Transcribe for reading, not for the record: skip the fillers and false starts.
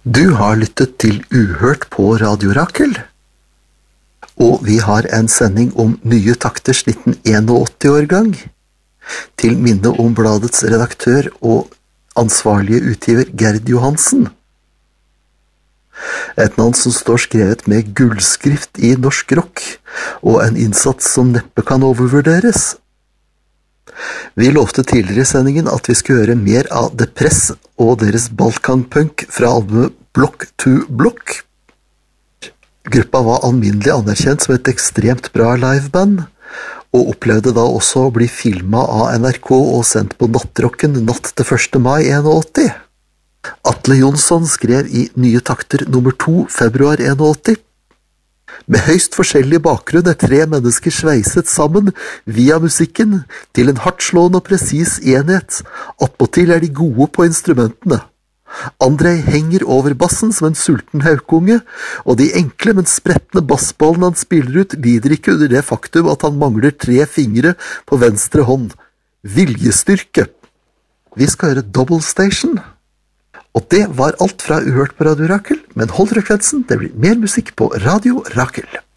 Du har lyttet til Uhørt på Radio Rakel, og vi har en sending om nye takters 1981-årgang, til minne om bladets redaktør og ansvarlige utgiver Gerd Johansen. Et navn som står skrevet med gullskrift i norsk rock, og en innsats som neppe kan overvurderes. Vi lovte tidligere i sendingen at vi skulle høre mer av The Press og deres balkanpunk fra albumet Block to Block. Gruppa var alminnelig anerkjent som et ekstremt bra liveband, og opplevde da også å bli filmet av NRK og sendt på nattrocken natt til 1. mai 81. Atle Jonsson skrev i Nye takter nummer 2 februar 81. Med høyst forskjellig bakgrunn tre mennesker sveiset sammen via musikken til en hardtslående og presis enhet. Attpåtil de gode på instrumentene. Andrej henger over bassen som en sulten haukunge, og de enkle, men sprettende bassballene han spiller ut lider ikke under det faktum at han mangler 3 fingre på venstre hånd. Viljestyrke. Vi skal høre Double Station. Og det var alt fra Uhørt på Radio Rakel, men hold frekvensen, det blir mer musikk på Radio Rakel.